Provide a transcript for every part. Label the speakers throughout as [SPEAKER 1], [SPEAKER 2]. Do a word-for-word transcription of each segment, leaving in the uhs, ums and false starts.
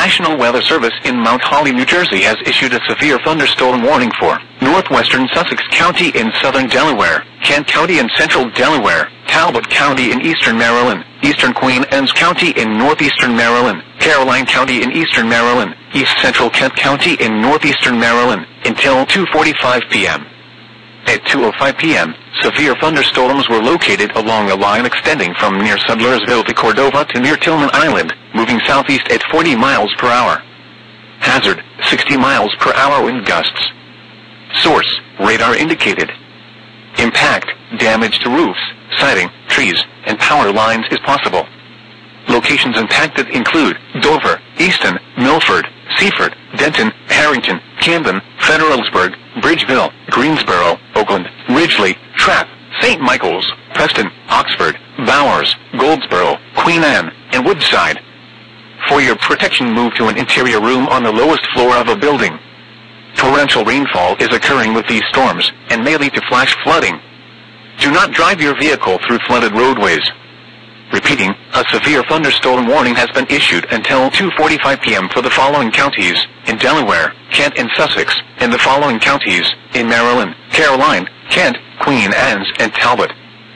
[SPEAKER 1] National Weather Service in Mount Holly, New Jersey has issued a severe thunderstorm warning for northwestern Sussex County in southern Delaware, Kent County in central Delaware, Talbot County in eastern Maryland, eastern Queen Anne's County in northeastern Maryland, Caroline County in eastern Maryland, east central Kent County in northeastern Maryland, until two forty-five p.m. At two oh five p.m., severe thunderstorms were located along a line extending from near Sudlersville to Cordova to near Tillman Island, moving southeast at forty miles per hour. Hazard, sixty miles per hour wind gusts. Source, radar indicated. Impact, damage to roofs, siding, trees, and power lines is possible. Locations impacted include Dover, Easton, Milford, Seaford, Denton, Harrington, Camden, Federalsburg, Bridgeville, Greensboro, Oakland, Ridgely, Trapp, Saint Michael's, Preston, Oxford, Bowers, Goldsboro, Queen Anne, and Woodside. For your protection, move to an interior room on the lowest floor of a building. Torrential rainfall is occurring with these storms and may lead to flash flooding. Do not drive your vehicle through flooded roadways. Repeating, a severe thunderstorm warning has been issued until two forty-five p.m. for the following counties in Delaware, Kent, and Sussex, and the following counties in Maryland, Caroline, Kent, Queen Anne's, and Talbot.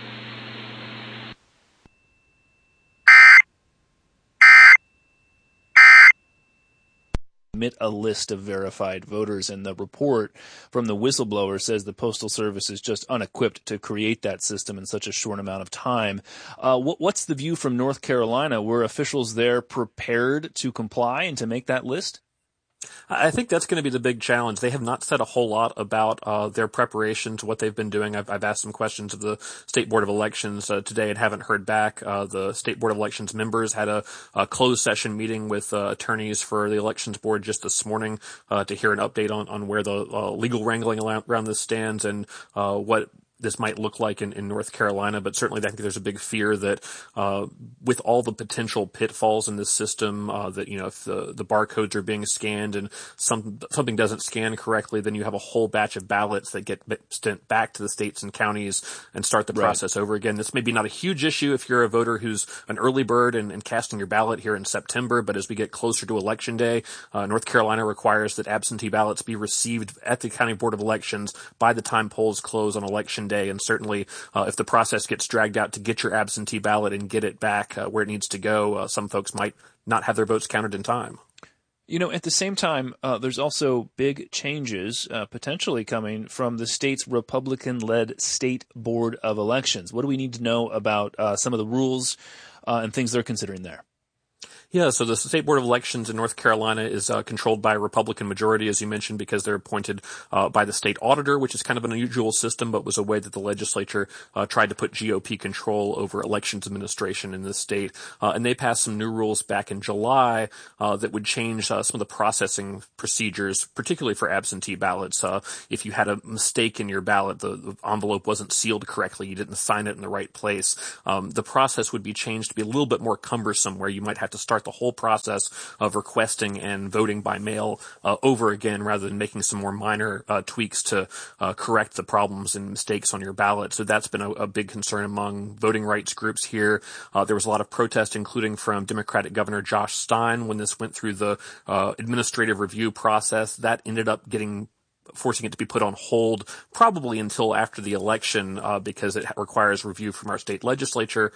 [SPEAKER 2] Submit a list of verified voters, and the report from the whistleblower says the Postal Service is just unequipped to create that system in such a short amount of time. Uh, what, what's the view from North Carolina? Were officials there prepared to comply and to make that list?
[SPEAKER 3] I think that's going to be the big challenge. They have not said a whole lot about uh, their preparations, what they've been doing. I've, I've asked some questions of the State Board of Elections uh, today and haven't heard back. Uh, the State Board of Elections members had a, a closed session meeting with uh, attorneys for the Elections Board just this morning uh, to hear an update on, on where the uh, legal wrangling around this stands and uh, what this might look like in, in North Carolina, but certainly I think there's a big fear that uh, with all the potential pitfalls in this system, uh, that, you know, if the, the barcodes are being scanned and some, something doesn't scan correctly, then you have a whole batch of ballots that get sent back to the states and counties and start the process right over again. This may be not a huge issue if you're a voter who's an early bird and, and casting your ballot here in September, but as we get closer to Election Day, uh, North Carolina requires that absentee ballots be received at the County Board of Elections by the time polls close on Election Day. And certainly, uh, if the process gets dragged out to get your absentee ballot and get it back uh, where it needs to go, uh, some folks might not have their votes counted in time.
[SPEAKER 2] You know, at the same time, uh, there's also big changes uh, potentially coming from the state's Republican-led State Board of Elections. What do we need to know about uh, some of the rules uh, and things they're considering there?
[SPEAKER 3] Yeah, so the State Board of Elections in North Carolina is uh, controlled by a Republican majority, as you mentioned, because they're appointed uh, by the state auditor, which is kind of an unusual system, but was a way that the legislature uh, tried to put G O P control over elections administration in this state. Uh, and they passed some new rules back in July uh, that would change uh, some of the processing procedures, particularly for absentee ballots. Uh, if you had a mistake in your ballot, the, the envelope wasn't sealed correctly, you didn't sign it in the right place, um, the process would be changed to be a little bit more cumbersome, where you might have to start the whole process of requesting and voting by mail uh, over again, rather than making some more minor uh, tweaks to uh, correct the problems and mistakes on your ballot. So that's been a, a big concern among voting rights groups here. Uh, there was a lot of protest, including from Democratic Governor Josh Stein, when this went through the uh, administrative review process. That ended up getting forcing it to be put on hold probably until after the election, uh, because it requires review from our state legislature